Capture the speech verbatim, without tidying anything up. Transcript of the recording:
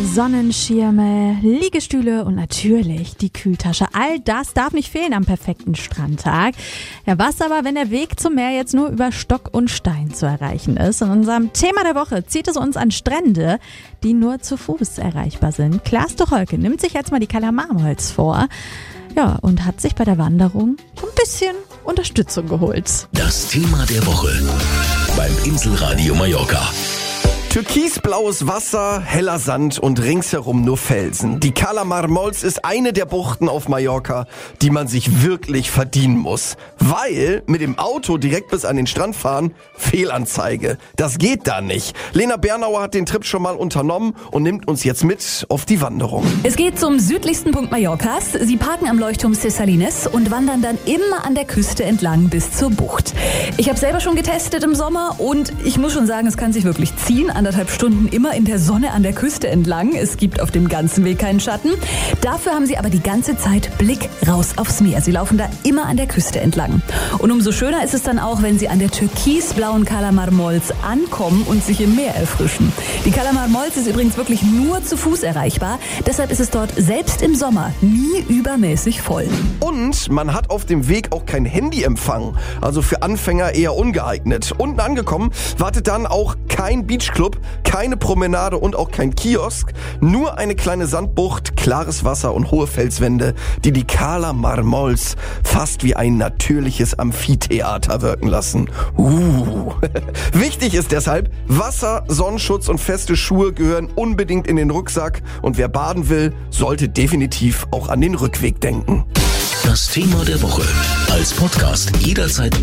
Sonnenschirme, Liegestühle und natürlich die Kühltasche. All das darf nicht fehlen am perfekten Strandtag. Ja, was aber, wenn der Weg zum Meer jetzt nur über Stock und Stein zu erreichen ist? In unserem Thema der Woche zieht es uns an Strände, die nur zu Fuß erreichbar sind. Klaas Tucholke nimmt sich jetzt mal die Cala Marmols vor. Ja, und hat sich bei der Wanderung ein bisschen Unterstützung geholt. Das Thema der Woche beim Inselradio Mallorca. Türkisblaues Wasser, heller Sand und ringsherum nur Felsen. Die Cala Marmols ist eine der Buchten auf Mallorca, die man sich wirklich verdienen muss. Weil mit dem Auto direkt bis an den Strand fahren, Fehlanzeige. Das geht da nicht. Lena Bernauer hat den Trip schon mal unternommen und nimmt uns jetzt mit auf die Wanderung. Es geht zum südlichsten Punkt Mallorcas. Sie parken am Leuchtturm Ses und wandern dann immer an der Küste entlang bis zur Bucht. Ich habe selber schon getestet im Sommer und ich muss schon sagen, es kann sich wirklich ziehen. Anderthalb Stunden immer in der Sonne an der Küste entlang. Es gibt auf dem ganzen Weg keinen Schatten. Dafür haben sie aber die ganze Zeit Blick raus aufs Meer. Sie laufen da immer an der Küste entlang. Und umso schöner ist es dann auch, wenn sie an der türkisblauen Cala Marmols ankommen und sich im Meer erfrischen. Die Cala Marmols ist übrigens wirklich nur zu Fuß erreichbar. Deshalb ist es dort selbst im Sommer nie übermäßig voll. Und man hat auf dem Weg auch kein Handyempfang. Also für Anfänger eher ungeeignet. Unten angekommen wartet dann auch kein Beachclub, keine Promenade und auch kein Kiosk. Nur eine kleine Sandbucht, klares Wasser und hohe Felswände, die die Cala Marmols fast wie ein natürliches Amphitheater wirken lassen. Uh. Wichtig ist deshalb, Wasser, Sonnenschutz und feste Schuhe gehören unbedingt in den Rucksack. Und wer baden will, sollte definitiv auch an den Rückweg denken. Das Thema der Woche als Podcast jederzeit